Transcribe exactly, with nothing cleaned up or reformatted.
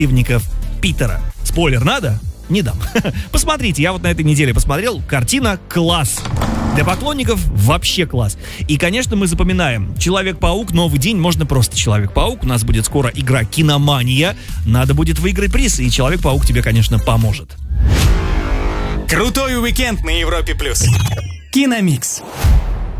противников Питера. Спойлер надо? Не дам. Посмотрите, я вот на этой неделе посмотрел. Картина класс. Для поклонников вообще класс. И, конечно, мы запоминаем. Человек-паук, новый день, можно просто Человек-паук. У нас будет скоро игра Киномания. Надо будет выиграть приз, и Человек-паук тебе, конечно, поможет. Крутой уикенд на Европе плюс. Киномикс.